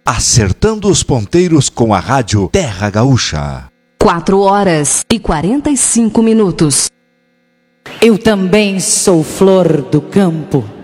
Acertando os ponteiros com a rádio Terra Gaúcha. 4h45. Eu também sou flor do campo.